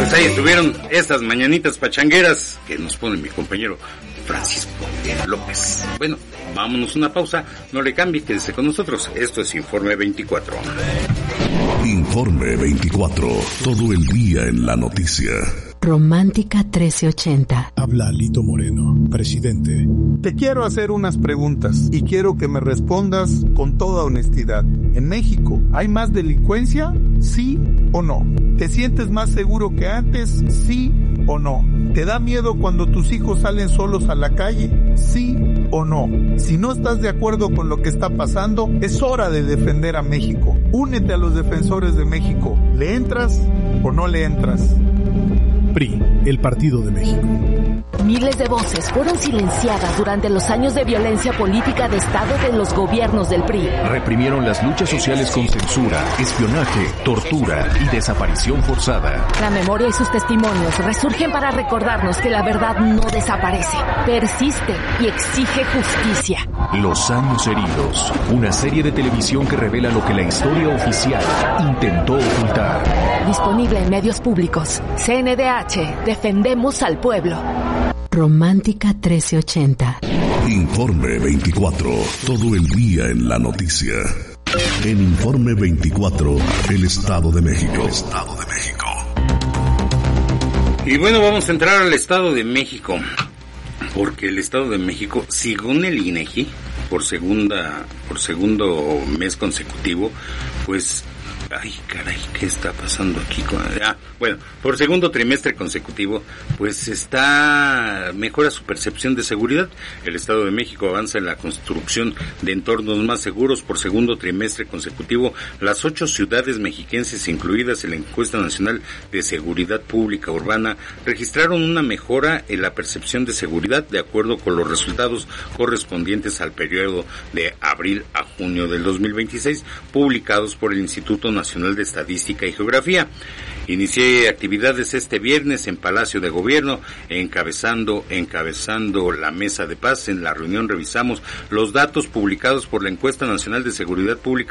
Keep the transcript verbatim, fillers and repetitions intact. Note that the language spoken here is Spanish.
Pues ahí estuvieron estas mañanitas pachangueras que nos pone mi compañero Francisco López. Bueno, vámonos una pausa, no le cambie, quédese con nosotros. Esto es Informe veinticuatro. Informe veinticuatro, todo el día en la noticia. Romántica trece ochenta. Habla Lito Moreno, presidente. Te quiero hacer unas preguntas y quiero que me respondas con toda honestidad. ¿En México hay más delincuencia? ¿Sí o no? ¿Te sientes más seguro que antes? ¿Sí o no? ¿Te da miedo cuando tus hijos salen solos a la calle? ¿Sí o no? Si no estás de acuerdo con lo que está pasando, es hora de defender a México. Únete a los defensores de México. ¿Le entras o no le entras? P R I, el Partido de México. Miles de voces fueron silenciadas durante los años de violencia política de Estado de los gobiernos del P R I. Reprimieron las luchas sociales con censura, espionaje, tortura y desaparición forzada. La memoria y sus testimonios resurgen para recordarnos que la verdad no desaparece, persiste y exige justicia. Los años heridos, una serie de televisión que revela lo que la historia oficial intentó ocultar. Disponible en medios públicos. C N D H, defendemos al pueblo. Romántica trece ochenta. Informe veinticuatro, todo el día en la noticia. En Informe veinticuatro, el Estado de México. El Estado de México. Y bueno, vamos a entrar al Estado de México, porque el Estado de México, según el INEGI, por segunda, por segundo mes consecutivo, pues, ay, caray, ¿qué está pasando aquí? Con, ah, bueno, por segundo trimestre consecutivo, pues está, mejora su percepción de seguridad. El Estado de México avanza en la construcción de entornos más seguros por segundo trimestre consecutivo. Las ocho ciudades mexiquenses incluidas en la encuesta nacional de seguridad pública urbana registraron una mejora en la percepción de seguridad de acuerdo con los resultados correspondientes al periodo de abril a junio del dos mil veintiséis, publicados por el Instituto Nacional de Estadística y Geografía. Inicié actividades este viernes en Palacio de Gobierno, encabezando, encabezando la mesa de paz. En la reunión revisamos los datos publicados por la Encuesta Nacional de Seguridad Pública